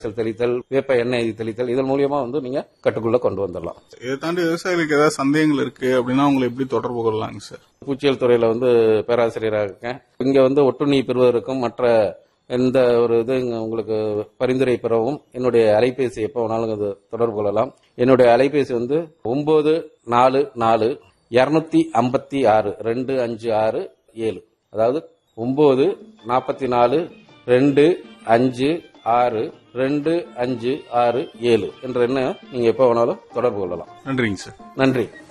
தெளித்தல், வேப்ப எண்ணெய் தெளித்தல், இதன் மூலியமா நீங்க கட்டுக்குள்ள கொண்டு வந்துடலாம். இதை தாண்டி விவசாயிகளுக்கு ஏதாவது சந்தேகங்கள் இருக்கு அப்படின்னா உங்களை எப்படி தொடர்பு கொள்ளலாங்க சார்? பூச்சியல் துறையில பேராசிரியராக இருக்கேன். இங்க ஒட்டுண்ணி பெறுவதற்கும் மற்ற எந்த ஒரு இது உங்களுக்கு பரிந்துரை பெறவும் என்னுடைய அலைபேசி எப்போ வேணாலும் தொடர்பு கொள்ளலாம். என்னுடைய அலைபேசி 944 256 2567, அதாவது 944 256 2567 என்ற எண்ணை நீங்க எப்போ வேணாலும் தொடர்பு கொள்ளலாம். நன்றிங்க சார். நன்றி.